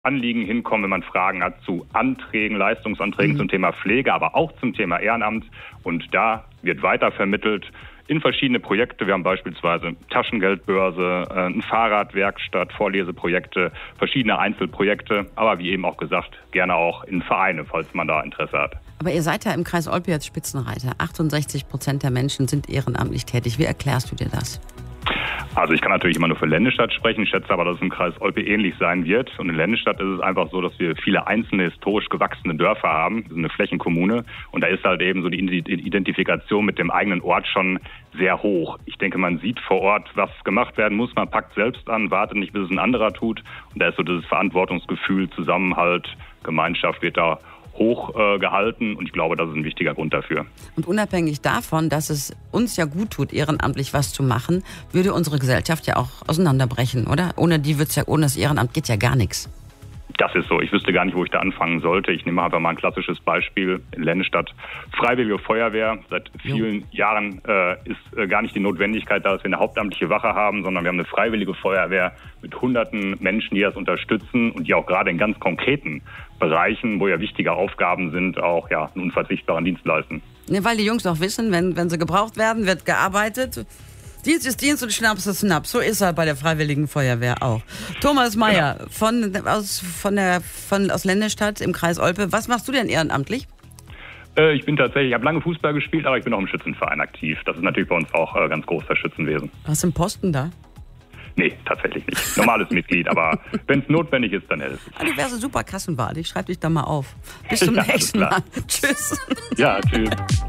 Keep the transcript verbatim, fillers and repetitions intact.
Anliegen hinkommen, wenn man Fragen hat zu Anträgen, Leistungsanträgen mhm. zum Thema Pflege, aber auch zum Thema Ehrenamt. Und da wird weiter vermittelt in verschiedene Projekte. Wir haben beispielsweise Taschengeldbörse, eine Fahrradwerkstatt, Vorleseprojekte, verschiedene Einzelprojekte, aber wie eben auch gesagt, gerne auch in Vereine, falls man da Interesse hat. Aber ihr seid ja im Kreis Olpe jetzt Spitzenreiter. achtundsechzig Prozent der Menschen sind ehrenamtlich tätig. Wie erklärst du dir das? Also ich kann natürlich immer nur für Lennestadt sprechen, schätze aber, dass es im Kreis Olpe ähnlich sein wird. Und in Lennestadt ist es einfach so, dass wir viele einzelne historisch gewachsene Dörfer haben. Wir sind eine Flächenkommune und da ist halt eben so die Identifikation mit dem eigenen Ort schon sehr hoch. Ich denke, man sieht vor Ort, was gemacht werden muss. Man packt selbst an, wartet nicht, bis es ein anderer tut. Und da ist so dieses Verantwortungsgefühl, Zusammenhalt, Gemeinschaft wird da hoch äh, gehalten und ich glaube, das ist ein wichtiger Grund dafür. Und unabhängig davon, dass es uns ja gut tut, ehrenamtlich was zu machen, würde unsere Gesellschaft ja auch auseinanderbrechen, oder? Ohne die wird's ja, ohne das Ehrenamt geht ja gar nichts. Das ist so. Ich wüsste gar nicht, wo ich da anfangen sollte. Ich nehme einfach mal ein klassisches Beispiel in Lennestadt. Freiwillige Feuerwehr. Seit vielen jo. Jahren äh, ist äh, gar nicht die Notwendigkeit da, dass wir eine hauptamtliche Wache haben, sondern wir haben eine freiwillige Feuerwehr mit hunderten Menschen, die das unterstützen und die auch gerade in ganz konkreten Bereichen, wo ja wichtige Aufgaben sind, auch ja einen unverzichtbaren Dienst leisten. Ja, weil die Jungs auch wissen, wenn, wenn sie gebraucht werden, wird gearbeitet. Dienst ist Dienst und Schnaps ist Schnaps. So ist er bei der Freiwilligen Feuerwehr auch. Thomas Meyer genau. von, aus, von der, von, aus Lennestadt im Kreis Olpe. Was machst du denn ehrenamtlich? Äh, ich bin tatsächlich, ich habe lange Fußball gespielt, aber ich bin auch im Schützenverein aktiv. Das ist natürlich bei uns auch äh, ganz groß, das Schützenwesen. Hast du einen Posten da? Nee, tatsächlich nicht. Normales Mitglied, aber wenn es notwendig ist, dann helfe ich. Ah, du wärst eine super Kassenwart. Ich schreibe dich da mal auf. Bis zum ja, nächsten Mal. Tschüss. Ja, tschüss.